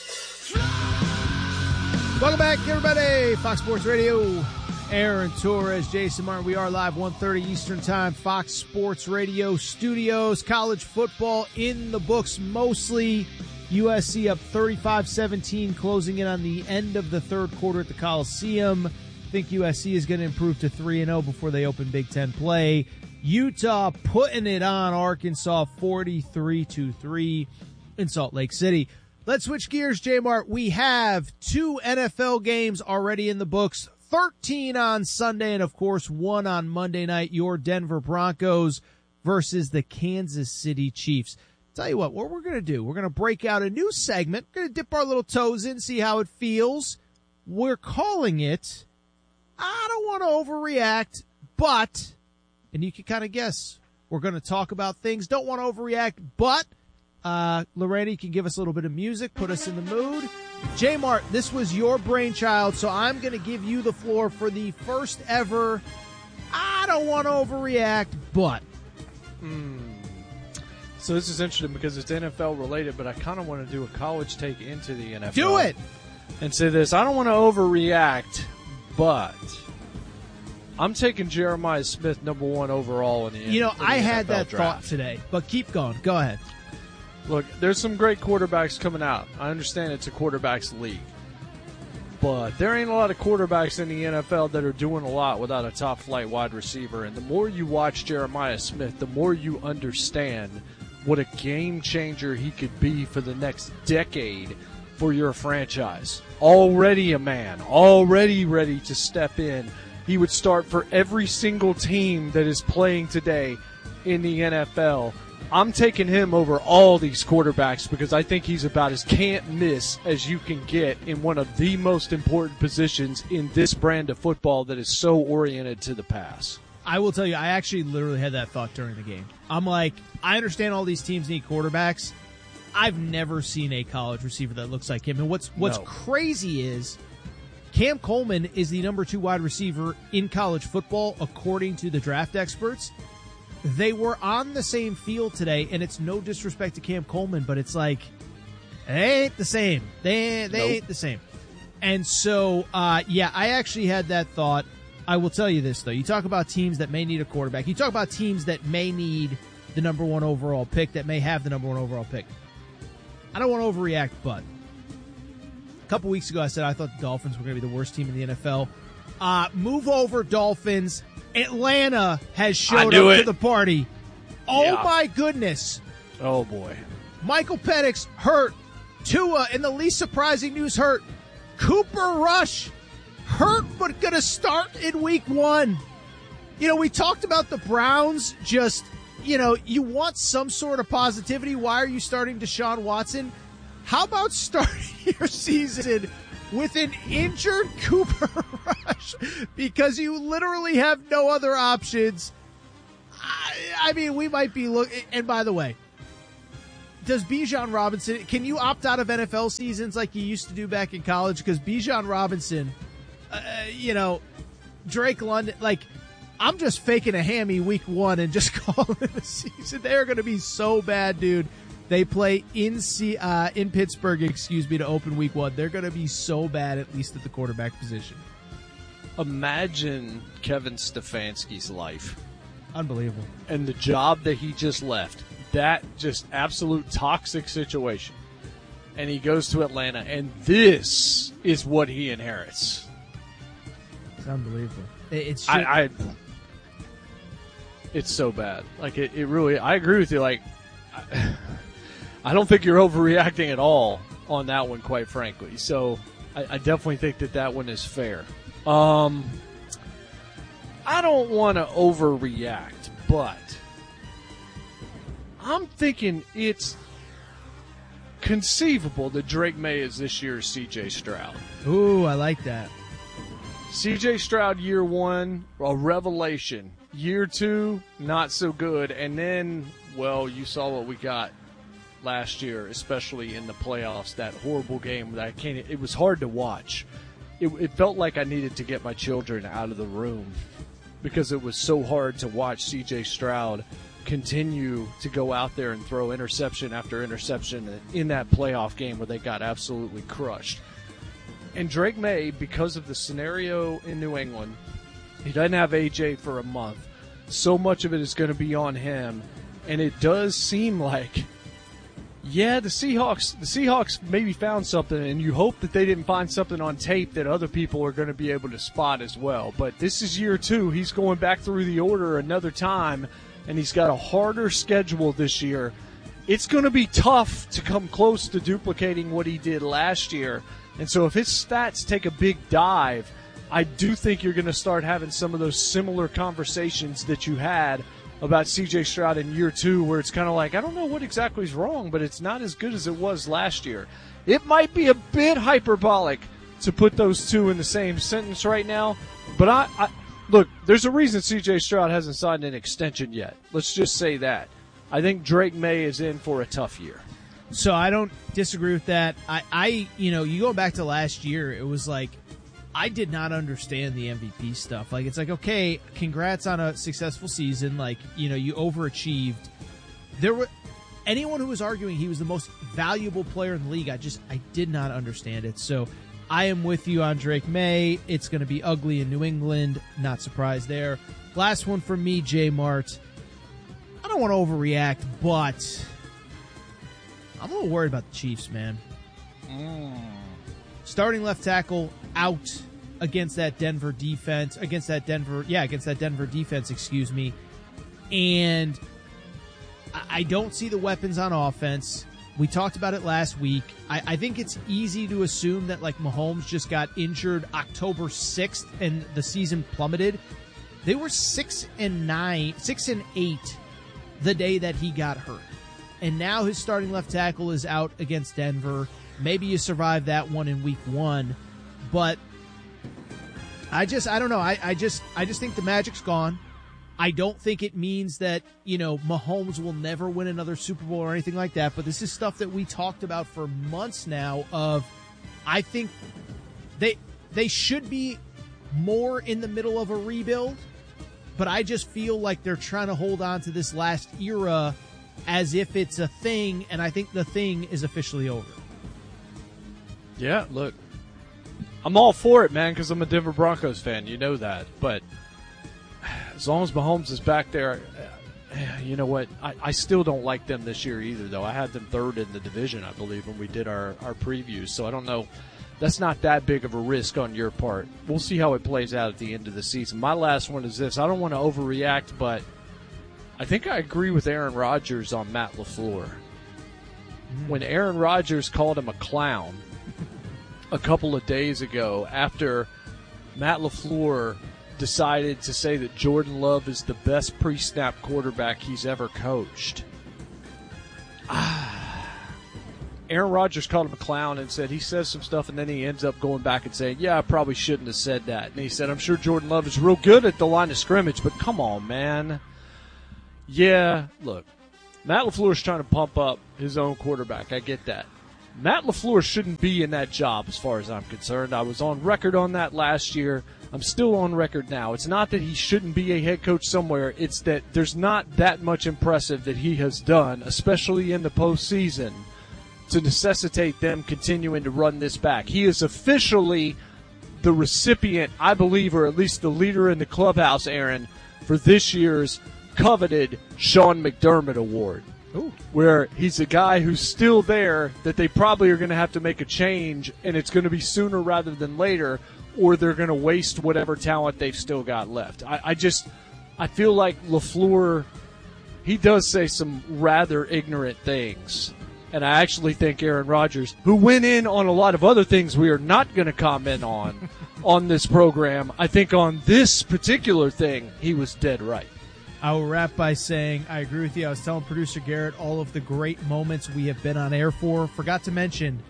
Welcome back, everybody. Fox Sports Radio. Aaron Torres, Jason Martin. We are live one thirty Eastern Time. Fox Sports Radio studios. College football in the books mostly. U S C up thirty-five seventeen, closing in on the end of the third quarter at the Coliseum. I think U S C is going to improve to three and oh before they open Big Ten play. Utah putting it on Arkansas forty-three to three in Salt Lake City. Let's switch gears, J-Mart. We have two N F L games already in the books, thirteen on Sunday, and, of course, one on Monday night, your Denver Broncos versus the Kansas City Chiefs. Tell you what, what we're going to do, we're going to break out a new segment. We're going to dip our little toes in, see how it feels. We're calling it, I don't want to overreact, but, and you can kind of guess, we're going to talk about things, don't want to overreact, but, uh, Lorena, you can give us a little bit of music, put us in the mood. J-Mart, this was your brainchild, so I'm going to give you the floor for the first ever, I don't want to overreact, but. Mm. So this is interesting because it's N F L related, but I kind of want to do a college take into the N F L. Do it! And say this, I don't want to overreact, but I'm taking Jeremiah Smith number one overall in the You know, in the I N F L had that draft. thought today, but keep going. Go ahead. Look, there's some great quarterbacks coming out. I understand it's a quarterback's league. But there ain't a lot of quarterbacks in the N F L that are doing a lot without a top-flight wide receiver. And the more you watch Jeremiah Smith, the more you understand what a game changer he could be for the next decade for your franchise. Already a man, already ready to step in. He would start for every single team that is playing today in the N F L. I'm taking him over all these quarterbacks because I think he's about as can't miss as you can get in one of the most important positions in this brand of football that is so oriented to the pass. I will tell you, I actually literally had that thought during the game. I'm like, I understand all these teams need quarterbacks. I've never seen a college receiver that looks like him. And what's what's No. crazy is Cam Coleman is the number two wide receiver in college football, according to the draft experts. They were on the same field today, and it's no disrespect to Cam Coleman, but it's like, They ain't the same. They they Nope. ain't the same. And so, uh, yeah, I actually had that thought. I will tell you this, though. You talk about teams that may need a quarterback. You talk about teams that may need the number one overall pick, that may have the number one overall pick. I don't want to overreact, but a couple weeks ago I said I thought the Dolphins were going to be the worst team in the N F L. Uh, move over, Dolphins. Atlanta has showed up it. to the party. Oh, Yeah. my goodness. Oh, boy. Michael Penix hurt. Tua, in the least surprising news, hurt. Cooper Rush hurt, but going to start in week one. You know, we talked about the Browns just, you know, you want some sort of positivity. Why are you starting Deshaun Watson? How about starting your season with an injured Cooper Rush? Because you literally have no other options. I, I mean, we might be looking, and by the way, does Bijan Robinson, can you opt out of N F L seasons like you used to do back in college? Because Bijan Robinson, uh, you know, Drake London, like, I'm just faking a hammy week one and just calling it a season. They're going to be so bad, dude. They play in C, uh, in Pittsburgh, excuse me, to open week one. They're going to be so bad, at least at the quarterback position. Imagine Kevin Stefanski's life. Unbelievable. And the job that he just left. That just absolute toxic situation. And he goes to Atlanta, and this is what he inherits. It's unbelievable. It's just, I, I it's so bad. Like it, it really. I agree with you. Like I, I don't think you're overreacting at all on that one, quite frankly. So I, I definitely think that that one is fair. Um, I don't want to overreact, but I'm thinking it's conceivable that Drake May is this year's C J Stroud. Ooh, I like that. C J Stroud year one, a revelation. Year two, not so good. And then, well, you saw what we got last year, especially in the playoffs, that horrible game that I can't, it was hard to watch. It, it felt like I needed to get my children out of the room because it was so hard to watch C J Stroud continue to go out there and throw interception after interception in that playoff game where they got absolutely crushed. And Drake May, because of the scenario in New England, he doesn't have A J for a month. So much of it is going to be on him. And it does seem like, yeah, the Seahawks, the Seahawks maybe found something, and you hope that they didn't find something on tape that other people are going to be able to spot as well. But this is year two. He's going back through the order another time, and he's got a harder schedule this year. It's going to be tough to come close to duplicating what he did last year. And so if his stats take a big dive, I do think you're going to start having some of those similar conversations that you had about C J Stroud in year two, where it's kind of like, I don't know what exactly is wrong, but it's not as good as it was last year. It might be a bit hyperbolic to put those two in the same sentence right now, but I, I look, there's a reason C J Stroud hasn't signed an extension yet. Let's just say that. I think Drake May is in for a tough year. So I don't disagree with that. I, I, you know, you go back to last year, it was like, I did not understand the M V P stuff. Like, it's like, okay, congrats on a successful season. Like, you know, you overachieved. There were anyone who was arguing he was the most valuable player in the league. I just, I did not understand it. So I am with you on Drake May. It's going to be ugly in New England. Not surprised there. Last one for me, J Mart. I don't want to overreact, but I'm a little worried about the Chiefs, man. Mm. Starting left tackle out against that Denver defense, against that Denver, yeah, against that Denver defense, excuse me. And I don't see the weapons on offense. We talked about it last week. I, I think it's easy to assume that, like, Mahomes just got injured October sixth and the season plummeted. They were six and nine, six and eight the day that he got hurt. And now his starting left tackle is out against Denver. Maybe you survive that one in week one, but I just, I don't know. I, I just, I just think the magic's gone. I don't think it means that, you know, Mahomes will never win another Super Bowl or anything like that, but this is stuff that we talked about for months now of, I think they, they should be more in the middle of a rebuild, but I just feel like they're trying to hold on to this last era as if it's a thing, and I think the thing is officially over. Yeah, look, I'm all for it, man, because I'm a Denver Broncos fan. You know that. But as long as Mahomes is back there, you know what? I, I still don't like them this year either, though. I had them third in the division, I believe, when we did our, our previews. So I don't know. That's not that big of a risk on your part. We'll see how it plays out at the end of the season. My last one is this. I don't want to overreact, but I think I agree with Aaron Rodgers on Matt LaFleur. Mm. When Aaron Rodgers called him a clown a couple of days ago after Matt LaFleur decided to say that Jordan Love is the best pre-snap quarterback he's ever coached. Ah. Aaron Rodgers called him a clown and said he says some stuff, and then he ends up going back and saying, yeah, I probably shouldn't have said that. And he said, I'm sure Jordan Love is real good at the line of scrimmage, but come on, man. Yeah, look, Matt LaFleur's trying to pump up his own quarterback. I get that. Matt LaFleur shouldn't be in that job as far as I'm concerned. I was on record on that last year. I'm still on record now. It's not that he shouldn't be a head coach somewhere. It's that there's not that much impressive that he has done, especially in the postseason, to necessitate them continuing to run this back. He is officially the recipient, I believe, or at least the leader in the clubhouse, Aaron, for this year's coveted Sean McDermott Award. Ooh. Where he's a guy who's still there that they probably are going to have to make a change, and it's going to be sooner rather than later, or they're going to waste whatever talent they've still got left. I, I just I feel like LaFleur, he does say some rather ignorant things. And I actually think Aaron Rodgers, who went in on a lot of other things we are not going to comment on on this program, I think on this particular thing, he was dead right. I will wrap by saying I agree with you. I was telling producer Garrett all of the great moments we have been on air for. Forgot to mention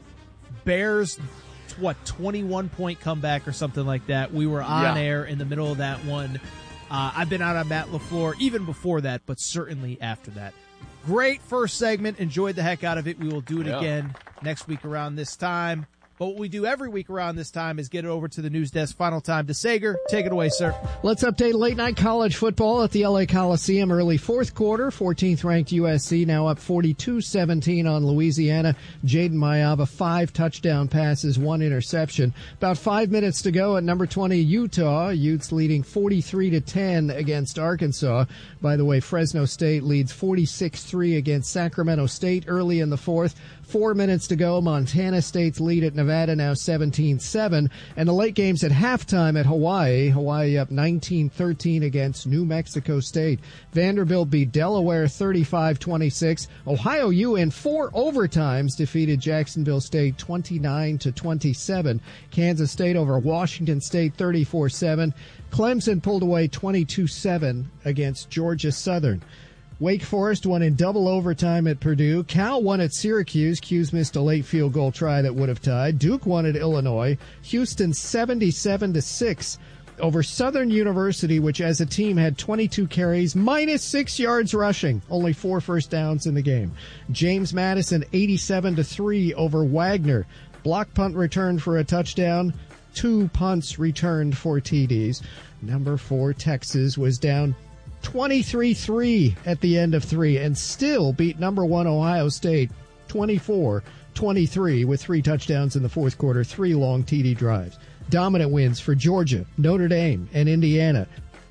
Bears, what, twenty-one point comeback or something like that. We were on yeah. air in the middle of that one. Uh, I've been out on Matt LaFleur even before that, but certainly after that. Great first segment. Enjoyed the heck out of it. We will do it yeah. again next week around this time. But what we do every week around this time is get it over to the news desk. Final time to Sager. Take it away, sir. Let's update late night college football at the L A Coliseum. Early fourth quarter, fourteenth ranked U S C now up forty-two seventeen on Louisiana. Jaden Mayava, five touchdown passes, one interception. About five minutes to go at number twenty, Utah. Utes leading forty-three to ten against Arkansas. By the way, Fresno State leads forty-six three against Sacramento State early in the fourth. Four minutes to go. Montana State's lead at Nevada now seventeen seven. And the late games at halftime at Hawaii. Hawaii up nineteen thirteen against New Mexico State. Vanderbilt beat Delaware thirty-five twenty-six. Ohio U in four overtimes defeated Jacksonville State twenty-nine to twenty-seven. Kansas State over Washington State thirty-four seven. Clemson pulled away twenty-two seven against Georgia Southern. Wake Forest won in double overtime at Purdue. Cal won at Syracuse. Cuse missed a late field goal try that would have tied. Duke won at Illinois. Houston seventy-seven to six over Southern University, which as a team had twenty-two carries, minus six yards rushing. Only four first downs in the game. James Madison eighty-seven to three over Wagner. Block punt returned for a touchdown. Two punts returned for T Ds. Number four, Texas, was down twenty-three three at the end of three and still beat number one Ohio State twenty-four twenty-three with three touchdowns in the fourth quarter, three long T D drives. Dominant wins for Georgia, Notre Dame, and Indiana.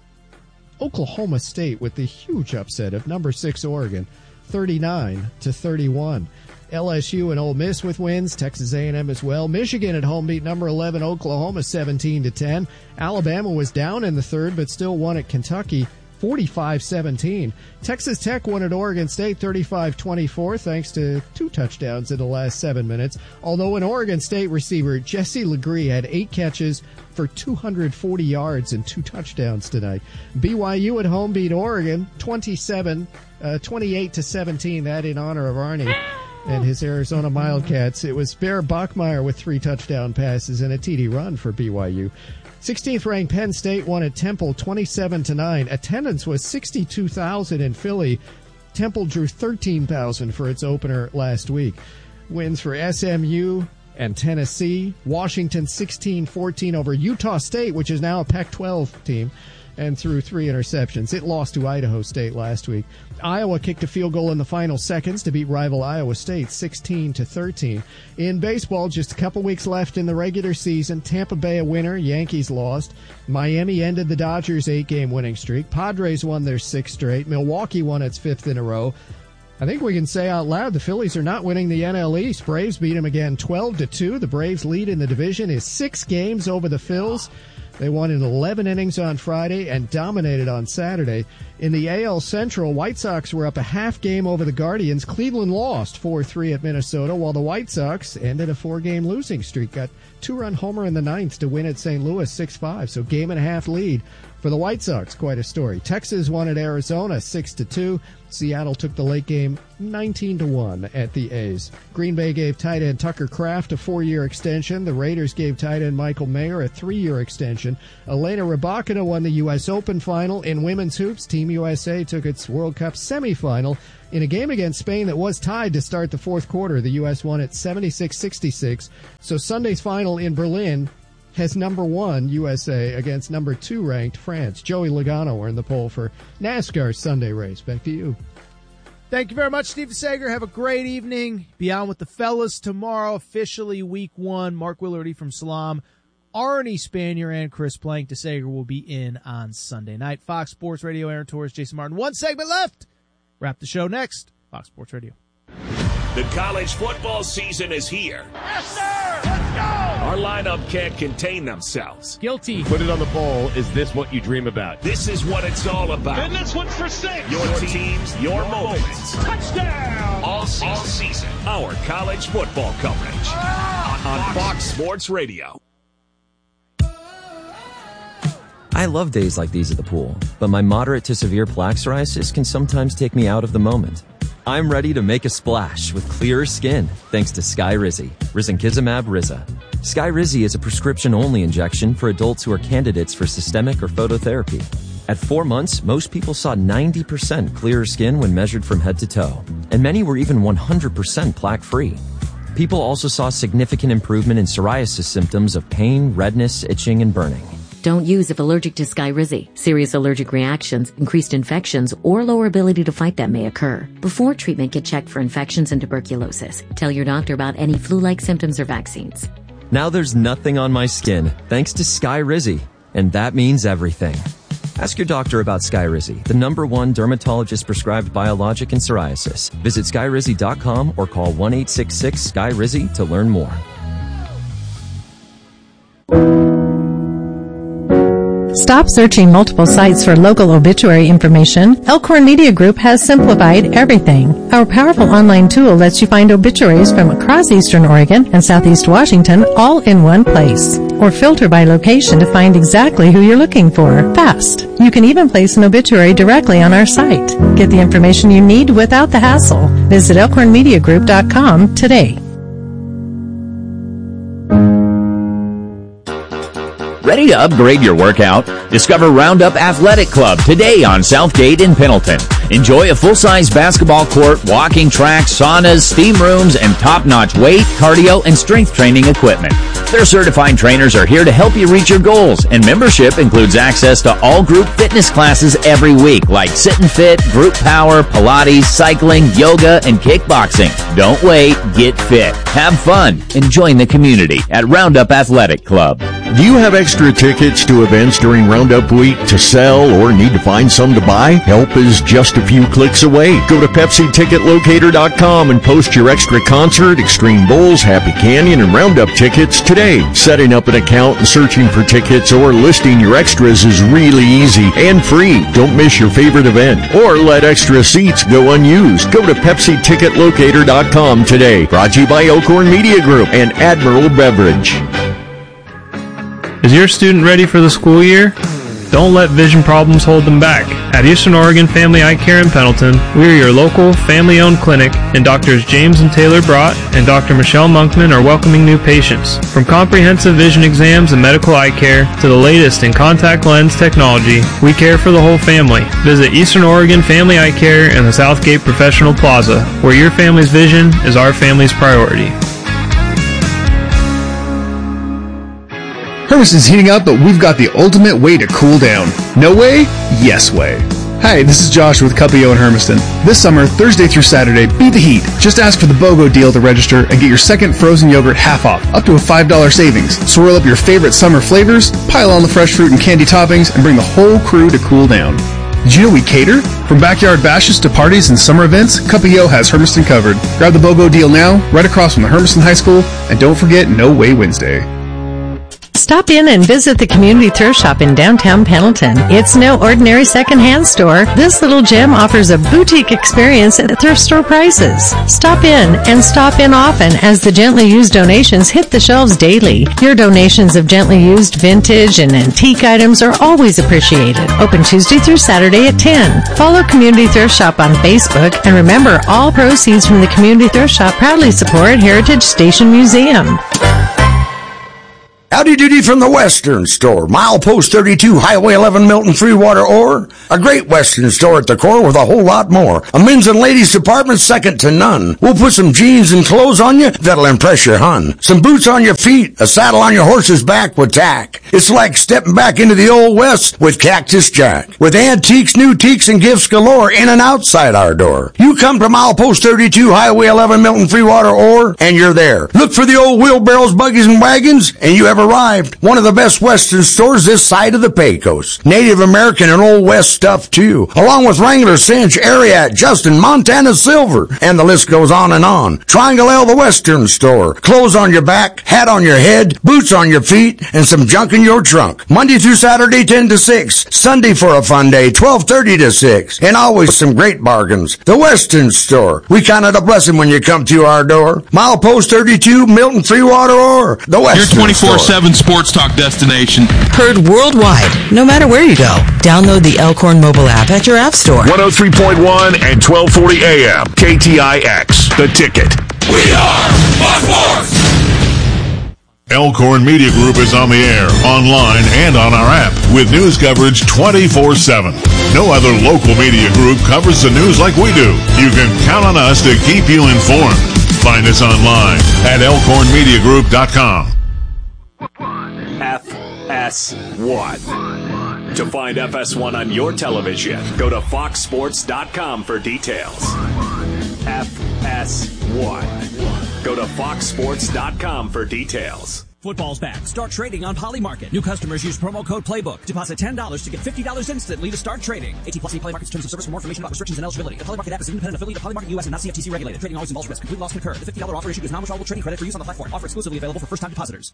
Oklahoma State with the huge upset of number six Oregon, thirty-nine to thirty-one. L S U and Ole Miss with wins, Texas A and M as well. Michigan at home beat number eleven Oklahoma seventeen to ten. Alabama was down in the third but still won at Kentucky forty-five seventeen. Texas Tech won at Oregon State thirty-five twenty-four thanks to two touchdowns in the last seven minutes. Although an Oregon State receiver, Jesse Legree, had eight catches for two hundred forty yards and two touchdowns tonight. B Y U at home beat Oregon twenty-seven, uh, twenty-eight to seventeen. That in honor of Arnie and his Arizona Wildcats. It was Bear Bachmeier with three touchdown passes and a T D run for B Y U. sixteenth ranked Penn State won at Temple twenty-seven to nine. Attendance was sixty-two thousand in Philly. Temple drew thirteen thousand for its opener last week. Wins for S M U and Tennessee. Washington sixteen fourteen over Utah State, which is now a Pac twelve team. and threw three interceptions. It lost to Idaho State last week. Iowa kicked a field goal in the final seconds to beat rival Iowa State sixteen to thirteen. In baseball, just a couple weeks left in the regular season. Tampa Bay a winner, Yankees lost. Miami ended the Dodgers' eight-game winning streak. Padres won their sixth straight. Milwaukee won its fifth in a row. I think we can say out loud the Phillies are not winning the N L East. Braves beat them again twelve to two. The Braves' lead in the division is six games over the Phils. They won in eleven innings on Friday and dominated on Saturday. In the A L Central, White Sox were up a half game over the Guardians. Cleveland lost four three at Minnesota, while the White Sox ended a four-game losing streak. Got two-run homer in the ninth to win at Saint Louis six five, so game and a half lead for the White Sox. Quite a story. Texas won at Arizona six to two. Seattle took the late game nineteen to one at the A's. Green Bay gave tight end Tucker Kraft a four-year extension. The Raiders gave tight end Michael Mayer a three-year extension. Elena Rybakina won the U S Open final. In women's hoops, Team U S A took its World Cup semifinal. In a game against Spain that was tied to start the fourth quarter, the U S won at seventy-six sixty-six. So Sunday's final in Berlin has number one U S A against number two ranked France. Joey Logano are in the poll for NASCAR's Sunday race. Back to you. Thank you very much, Steve Sager. Have a great evening. Be on with the fellas tomorrow, officially week one. Mark Willardy from Salam, Arnie Spanier, and Chris Plank. DeSager will be in on Sunday night. Fox Sports Radio, Aaron Torres, Jason Martin. One segment left. Wrap the show next. Fox Sports Radio. The college football season is here. Yes, sir! Let's go! Our lineup can't contain themselves. Guilty. Put it on the poll. Is this what you dream about? This is what it's all about. And this one's for six. Your teams, your moments. Touchdown! All season. All season. Our college football coverage Ah, on Fox Sports Radio. I love days like these at the pool, but my moderate to severe plaque psoriasis can sometimes take me out of the moment. I'm ready to make a splash with clearer skin thanks to Skyrizi, Risankizumab Riza. Skyrizi is a prescription-only injection for adults who are candidates for systemic or phototherapy. At four months, most people saw ninety percent clearer skin when measured from head to toe, and many were even one hundred percent plaque-free. People also saw significant improvement in psoriasis symptoms of pain, redness, itching, and burning. Don't use if allergic to Skyrizi. Serious allergic reactions, increased infections, or lower ability to fight them may occur. Before treatment, get checked for infections and tuberculosis. Tell your doctor about any flu-like symptoms or vaccines. Now there's nothing on my skin thanks to Skyrizi, and that means everything. Ask your doctor about Skyrizi, the number one dermatologist-prescribed biologic in psoriasis. Visit skyrizi dot com or call one eight six six S K Y R I Z I to learn more. Stop searching multiple sites for local obituary information. Elkhorn Media Group has simplified everything. Our powerful online tool lets you find obituaries from across Eastern Oregon and Southeast Washington all in one place. Or filter by location to find exactly who you're looking for. Fast. You can even place an obituary directly on our site. Get the information you need without the hassle. Visit elkhorn media group dot com today. Ready to upgrade your workout? Discover Roundup Athletic Club today on Southgate in Pendleton. Enjoy a full-size basketball court, walking track, saunas, steam rooms, and top-notch weight, cardio, and strength training equipment. Their certified trainers are here to help you reach your goals, and membership includes access to all group fitness classes every week, like Sit and Fit, Group Power, Pilates, cycling, yoga, and kickboxing. Don't wait, get fit, have fun, and join the community at Roundup Athletic Club. Do you have extra tickets to events during Roundup Week to sell or need to find some to buy? Help is just a few clicks away. Go to Pepsi Ticket Locator dot com and post your extra concert, Extreme Bowls, Happy Canyon, and Roundup tickets today. Setting up an account and searching for tickets or listing your extras is really easy and free. Don't miss your favorite event or let extra seats go unused. Go to Pepsi Ticket Locator dot com today. Brought to you by Elkhorn Media Group and Admiral Beverage. Is your student ready for the school year? Don't let vision problems hold them back. At Eastern Oregon Family Eye Care in Pendleton, we are your local, family-owned clinic, and Doctors James and Taylor Brott and Doctor Michelle Monkman are welcoming new patients. From comprehensive vision exams and medical eye care to the latest in contact lens technology, we care for the whole family. Visit Eastern Oregon Family Eye Care in the Southgate Professional Plaza, where your family's vision is our family's priority. Hermiston's heating up, but we've got the ultimate way to cool down. No way? Yes way. Hi, this is Josh with Cuppio and Hermiston. This summer, Thursday through Saturday, beat the heat. Just ask for the BOGO deal to register and get your second frozen yogurt half off, up to a five dollars savings. Swirl up your favorite summer flavors, pile on the fresh fruit and candy toppings, and bring the whole crew to cool down. Did you know we cater? From backyard bashes to parties and summer events, Cuppio has Hermiston covered. Grab the BOGO deal now, right across from the Hermiston High School, and don't forget No Way Wednesday. Stop in and visit the Community Thrift Shop in downtown Pendleton. It's no ordinary secondhand store. This little gem offers a boutique experience at thrift store prices. Stop in and stop in often as the gently used donations hit the shelves daily. Your donations of gently used vintage and antique items are always appreciated. Open Tuesday through Saturday at ten. Follow Community Thrift Shop on Facebook, and remember, all proceeds from the Community Thrift Shop proudly support Heritage Station Museum. Howdy doody from the Western Store. Milepost thirty-two, Highway eleven, Milton Freewater Ore. A great Western store at the core with a whole lot more. A men's and ladies department second to none. We'll put some jeans and clothes on you that'll impress your hun. Some boots on your feet, a saddle on your horse's back with tack. It's like stepping back into the old West with Cactus Jack. With antiques, new teaks, and gifts galore in and outside our door. You come to Milepost thirty-two, Highway eleven, Milton Freewater Ore, and you're there. Look for the old wheelbarrows, buggies, and wagons, and you have arrived. One of the best Western stores this side of the Pecos. Native American and Old West stuff too, along with Wrangler, Cinch, Ariat, Justin, Montana Silver, and the list goes on and on. Triangle L, the Western Store. Clothes on your back, hat on your head, boots on your feet, and some junk in your trunk. Monday through Saturday, ten to six. Sunday for a fun day, twelve thirty to six. And always some great bargains. The Western Store. We count it a blessing when you come to our door. Milepost thirty-two, Milton Freewater Ore. The Western Store. Your twenty-four seven sports talk destination. Heard worldwide, no matter where you go. Download the Elkhorn mobile app at your app store. one oh three point one and twelve forty A M. K T I X. The Ticket. We are Fox Sports! Elkhorn Media Group is on the air, online, and on our app with news coverage twenty-four seven. No other local media group covers the news like we do. You can count on us to keep you informed. Find us online at elkhorn media group dot com. F S one. To find F S one on your television, go to fox sports dot com for details. F S one. Go to fox sports dot com for details. Football's back. Start trading on Polymarket. New customers use promo code Playbook. Deposit ten dollars to get fifty dollars instantly to start trading. eighteen plus, see Polymarket's terms of service for more information about restrictions and eligibility. The Polymarket app is an independent affiliate of Polymarket U S and not C F T C regulated. Trading always involves risk. Complete loss concurred. The fifty dollars offer issued is non-withdrawable trading credit for use on the platform. Offer exclusively available for first-time depositors.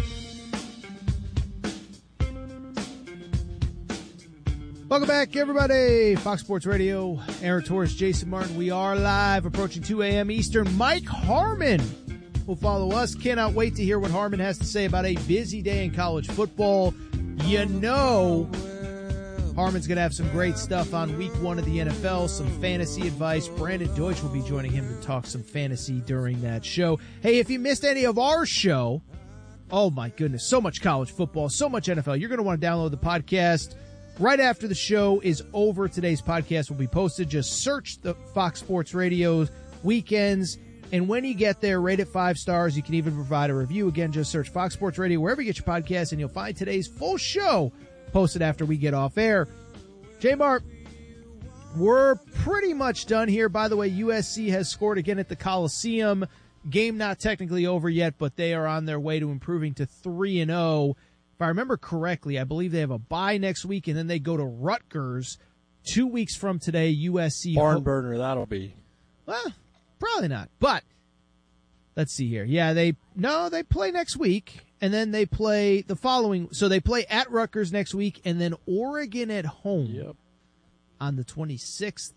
Welcome back, everybody. Fox Sports Radio, Aaron Torres, Jason Martin. We are live, approaching two A M Eastern. Mike Harmon will follow us. Cannot wait to hear what Harmon has to say about a busy day in college football. You know, Harmon's going to have some great stuff on week one of the N F L, some fantasy advice. Brandon Deutsch will be joining him to talk some fantasy during that show. Hey, if you missed any of our show, oh my goodness, so much college football, so much N F L. You're going to want to download the podcast. Right after the show is over, today's podcast will be posted. Just search the Fox Sports Radio weekends, and when you get there, rate it five stars. You can even provide a review. Again, just search Fox Sports Radio wherever you get your podcast, and you'll find today's full show posted after we get off air. J-Mart, we're pretty much done here. By the way, U S C has scored again at the Coliseum. Game not technically over yet, but they are on their way to improving to three and oh. If I remember correctly, I believe they have a bye next week, and then they go to Rutgers two weeks from today. U S C barn burner, that'll be. Well, probably not. But let's see here. Yeah, they no, they play next week, and then they play the following. So they play at Rutgers next week, and then Oregon at home yep. on the twenty-sixth.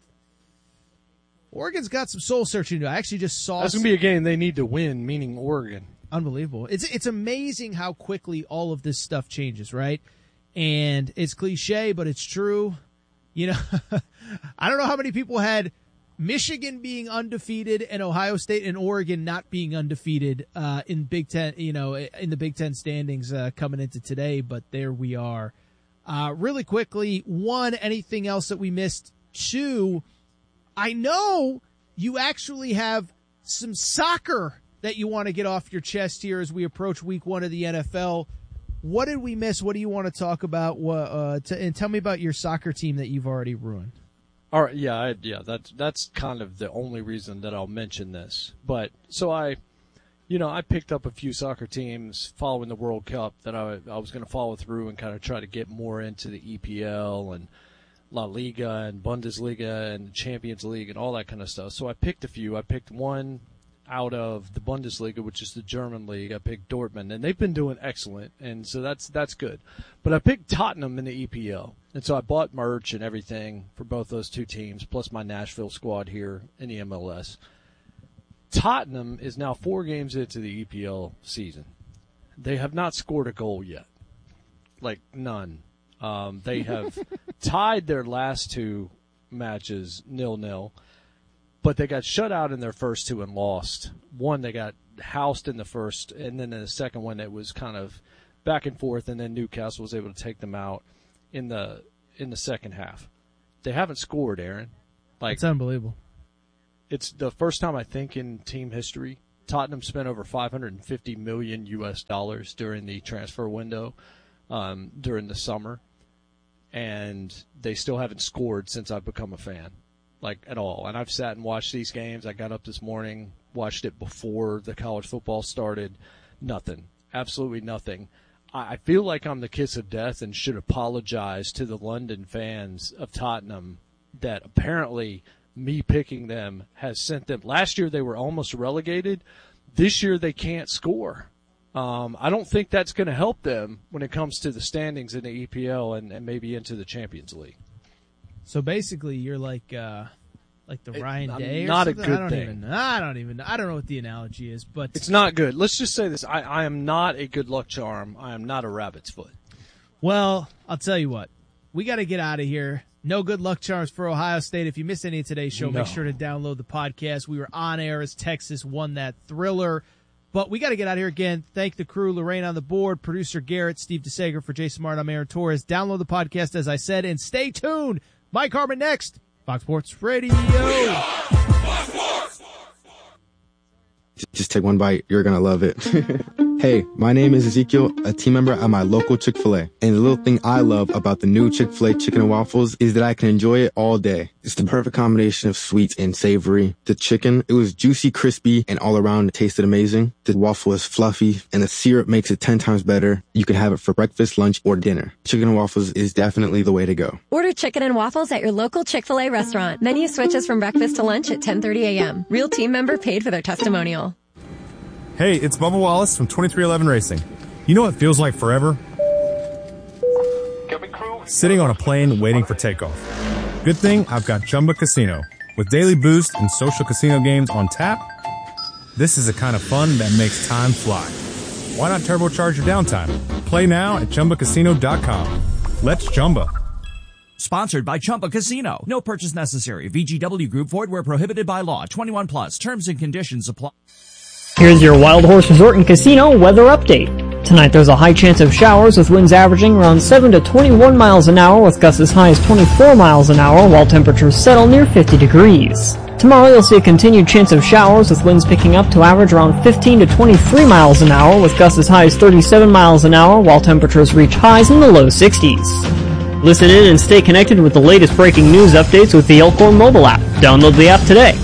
Oregon's got some soul searching to do. I actually just saw. That's gonna be a game they need to win, meaning Oregon. Unbelievable. It's it's amazing how quickly all of this stuff changes, right? And it's cliche, but it's true. You know, I don't know how many people had Michigan being undefeated and Ohio State and Oregon not being undefeated uh, in Big Ten, you know, in the Big Ten standings uh, coming into today, but there we are. Uh, really quickly, one, anything else that we missed? Two, I know you actually have some soccer that you want to get off your chest here as we approach week one of the N F L. what did we miss? What do you want to talk about? What, uh, to, and tell me about your soccer team that you've already ruined. All right, yeah, I, yeah, that's that's kind of the only reason that I'll mention this. But so I, you know, I picked up a few soccer teams following the World Cup that I I was going to follow through and kind of try to get more into the E P L and La Liga and Bundesliga and Champions League and all that kind of stuff. So I picked a few. I picked one out of the Bundesliga, which is the German league. I picked Dortmund, and they've been doing excellent, and so that's that's good. But I picked Tottenham in the E P L, and so I bought merch and everything for both those two teams, plus my Nashville squad here in the M L S. Tottenham is now four games into the E P L season. They have not scored a goal yet, like none. Um, they have tied their last two matches nil-nil, but they got shut out in their first two and lost. One, they got housed in the first, and then in the second one, it was kind of back and forth, and then Newcastle was able to take them out in the in the second half. They haven't scored, Aaron. Like, it's unbelievable. It's the first time, I think, in team history, Tottenham spent over five hundred fifty million U S dollars during the transfer window um, during the summer. And they still haven't scored since I've become a fan, like, at all. And I've sat and watched these games. I got up this morning, watched it before the college football started. Nothing. Absolutely nothing. I feel like I'm the kiss of death and should apologize to the London fans of Tottenham that apparently me picking them has sent them. Last year they were almost relegated. This year they can't score. Um, I don't think that's going to help them when it comes to the standings in the E P L and, and maybe into the Champions League. So basically, you're like uh, like the It- Ryan I'm Day. Or not a something? good I don't thing. Even, I don't even. I don't know what the analogy is, but It's not good. Let's just say this. I, I am not a good luck charm. I am not a rabbit's foot. Well, I'll tell you what. We got to get out of here. No good luck charms for Ohio State. If you missed any of today's show, No. make sure to download the podcast. We were on air as Texas won that thriller. But we got to get out of here again. Thank the crew, Lorraine on the board, producer Garrett, Steve DeSager. For Jason Martin, I'm Aaron Torres. Download the podcast, as I said, and stay tuned. Mike Harmon next. Fox Sports Radio. Just take one bite. You're going to love it. Hey, my name is Ezekiel, a team member at my local Chick-fil-A. And the little thing I love about the new Chick-fil-A chicken and waffles is that I can enjoy it all day. It's the perfect combination of sweet and savory. The chicken, it was juicy, crispy, and all around it tasted amazing. The waffle is fluffy, and the syrup makes it ten times better. You can have it for breakfast, lunch, or dinner. Chicken and waffles is definitely the way to go. Order chicken and waffles at your local Chick-fil-A restaurant. Menu switches from breakfast to lunch at ten thirty a.m. Real team member paid for their testimonial. Hey, it's Bubba Wallace from twenty-three eleven Racing. You know what feels like forever? Sitting on a plane waiting for takeoff. Good thing I've got Chumba Casino. With daily boost and social casino games on tap, this is the kind of fun that makes time fly. Why not turbocharge your downtime? Play now at Chumba Casino dot com. Let's Chumba. Sponsored by Chumba Casino. No purchase necessary. V G W Group. Void where prohibited by law. twenty-one plus. Terms and conditions apply. Here's your Wild Horse Resort and Casino weather update. Tonight there's a high chance of showers with winds averaging around seven to twenty-one miles an hour with gusts as high as twenty-four miles an hour while temperatures settle near fifty degrees. Tomorrow you'll see a continued chance of showers with winds picking up to average around fifteen to twenty-three miles an hour with gusts as high as thirty-seven miles an hour while temperatures reach highs in the low sixties. Listen in and stay connected with the latest breaking news updates with the Elkhorn mobile app. Download the app today.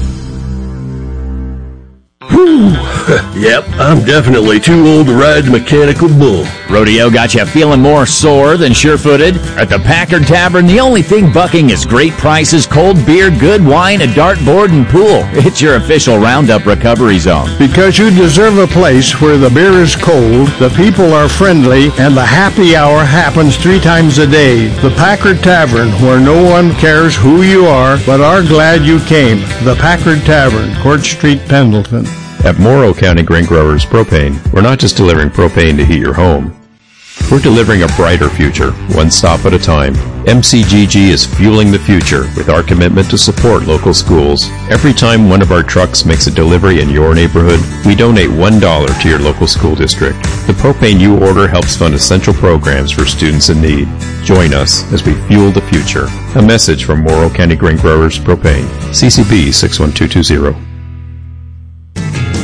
Whew. Yep, I'm definitely too old to ride the mechanical bull. Rodeo got you feeling more sore than sure-footed? At the Packard Tavern, the only thing bucking is great prices, cold beer, good wine, a dartboard, and pool. It's your official Roundup recovery zone. Because you deserve a place where the beer is cold, the people are friendly, and the happy hour happens three times a day. The Packard Tavern, where no one cares who you are, but are glad you came. The Packard Tavern, Court Street, Pendleton. At Morrow County Grain Growers Propane, we're not just delivering propane to heat your home. We're delivering a brighter future, one stop at a time. M C G G is fueling the future with our commitment to support local schools. Every time one of our trucks makes a delivery in your neighborhood, we donate one dollar to your local school district. The propane you order helps fund essential programs for students in need. Join us as we fuel the future. A message from Morrow County Grain Growers Propane. C C B six one two two zero.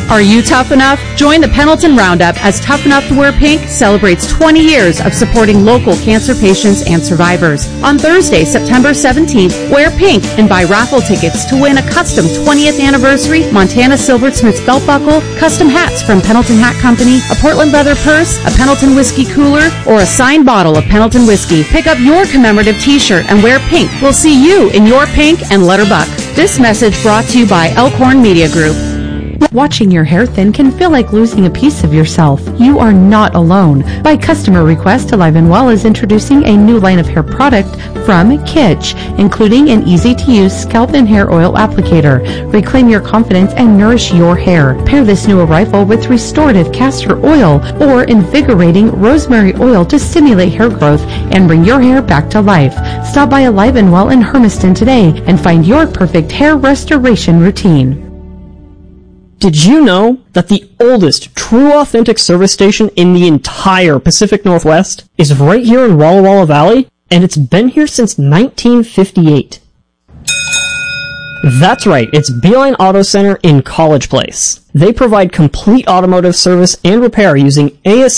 Are you tough enough? Join the Pendleton Roundup as Tough Enough to Wear Pink celebrates twenty years of supporting local cancer patients and survivors. On Thursday, September seventeenth, wear pink and buy raffle tickets to win a custom twentieth anniversary Montana Silversmiths belt buckle, custom hats from Pendleton Hat Company, a Portland leather purse, a Pendleton whiskey cooler, or a signed bottle of Pendleton whiskey. Pick up your commemorative t-shirt and wear pink. We'll see you in your pink and let her buck. This message brought to you by Elkhorn Media Group. Watching your hair thin can feel like losing a piece of yourself. You are not alone. By customer request, Alive and Well is introducing a new line of hair product from Kitsch, including an easy-to-use scalp and hair oil applicator. Reclaim your confidence and nourish your hair. Pair this new arrival with restorative castor oil or invigorating rosemary oil to stimulate hair growth and bring your hair back to life. Stop by Alive and Well in Hermiston today and find your perfect hair restoration routine. Did you know that the oldest true authentic service station in the entire Pacific Northwest is right here in Walla Walla Valley? And it's been here since nineteen fifty-eight. That's right, it's Beeline Auto Center in College Place. They provide complete automotive service and repair using A S